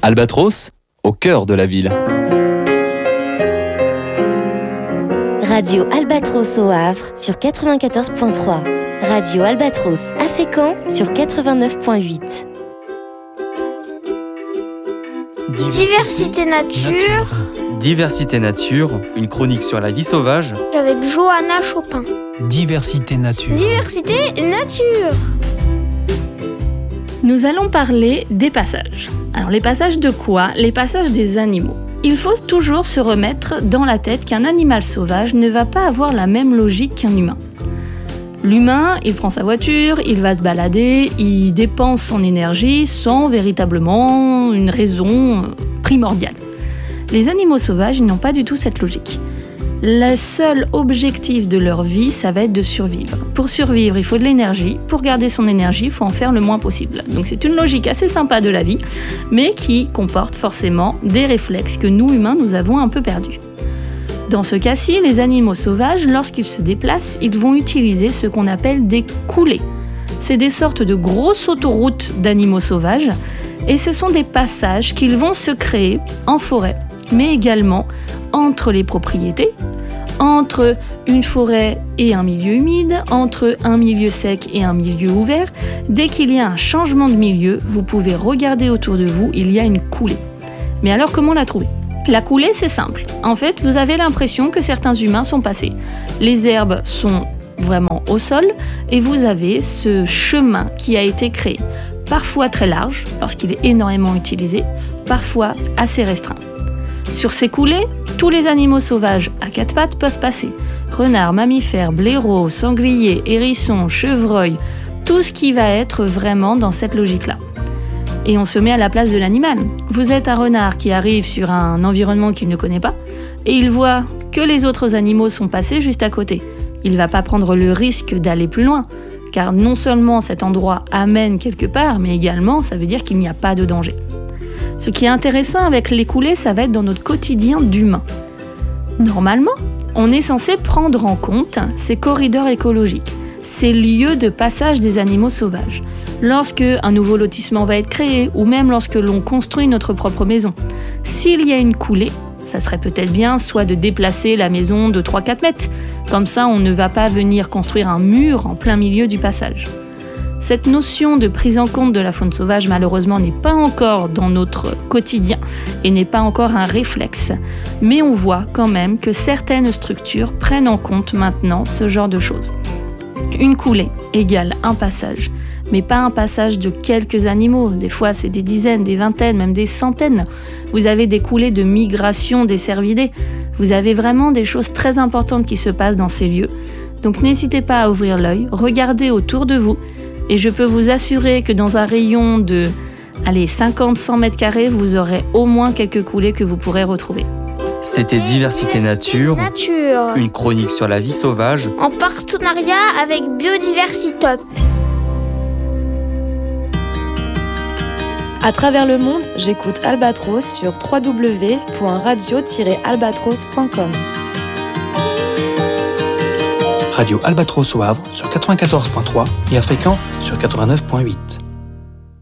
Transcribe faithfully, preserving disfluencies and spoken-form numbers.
Albatros, au cœur de la ville. Radio Albatros au Havre sur quatre-vingt-quatorze virgule trois. Radio Albatros à Fécamp sur quatre-vingt-neuf virgule huit. Diversité nature. Diversité nature, une chronique sur la vie sauvage. Avec Johanna Chopin. Diversité nature. Diversité nature. Nous allons parler des passages. Alors les passages de quoi ? Les passages des animaux. Il faut toujours se remettre dans la tête qu'un animal sauvage ne va pas avoir la même logique qu'un humain. L'humain, il prend sa voiture, il va se balader, il dépense son énergie sans véritablement une raison primordiale. Les animaux sauvages, ils n'ont pas du tout cette logique. Le seul objectif de leur vie, ça va être de survivre. Pour survivre, il faut de l'énergie. Pour garder son énergie, il faut en faire le moins possible. Donc c'est une logique assez sympa de la vie, mais qui comporte forcément des réflexes que nous, humains, nous avons un peu perdus. Dans ce cas-ci, les animaux sauvages, lorsqu'ils se déplacent, ils vont utiliser ce qu'on appelle des coulées. C'est des sortes de grosses autoroutes d'animaux sauvages, et ce sont des passages qu'ils vont se créer en forêt, mais également entre les propriétés, entre une forêt et un milieu humide, entre un milieu sec et un milieu ouvert. Dès qu'il y a un changement de milieu, vous pouvez regarder autour de vous, il y a une coulée. Mais alors comment la trouver ? La coulée, c'est simple. En fait, vous avez l'impression que certains humains sont passés. Les herbes sont vraiment au sol et vous avez ce chemin qui a été créé. Parfois très large, lorsqu'il est énormément utilisé, parfois assez restreint. Sur ces coulées, tous les animaux sauvages à quatre pattes peuvent passer. Renards, mammifères, blaireaux, sangliers, hérissons, chevreuils, tout ce qui va être vraiment dans cette logique-là. Et on se met à la place de l'animal. Vous êtes un renard qui arrive sur un environnement qu'il ne connaît pas et il voit que les autres animaux sont passés juste à côté. Il ne va pas prendre le risque d'aller plus loin, car non seulement cet endroit amène quelque part, mais également ça veut dire qu'il n'y a pas de danger. Ce qui est intéressant avec les coulées, ça va être dans notre quotidien d'humain. Normalement, on est censé prendre en compte ces corridors écologiques, ces lieux de passage des animaux sauvages. Lorsque un nouveau lotissement va être créé, ou même lorsque l'on construit notre propre maison. S'il y a une coulée, ça serait peut-être bien soit de déplacer la maison de trois à quatre mètres. Comme ça, on ne va pas venir construire un mur en plein milieu du passage. Cette notion de prise en compte de la faune sauvage, malheureusement, n'est pas encore dans notre quotidien et n'est pas encore un réflexe. Mais on voit quand même que certaines structures prennent en compte maintenant ce genre de choses. Une coulée égale un passage, mais pas un passage de quelques animaux. Des fois, c'est des dizaines, des vingtaines, même des centaines. Vous avez des coulées de migration des cervidés. Vous avez vraiment des choses très importantes qui se passent dans ces lieux. Donc n'hésitez pas à ouvrir l'œil, regardez autour de vous. Et je peux vous assurer que dans un rayon de allez, cinquante à cent mètres carrés, vous aurez au moins quelques coulées que vous pourrez retrouver. C'était Diversité nature, Nature. une chronique sur la vie sauvage. En partenariat avec Biodiversitop. À travers le monde, j'écoute Albatros sur w w w point radio tiret albatros point com. Radio Albatros au Havre sur quatre-vingt-quatorze virgule trois et à Fécamp sur quatre-vingt-neuf virgule huit.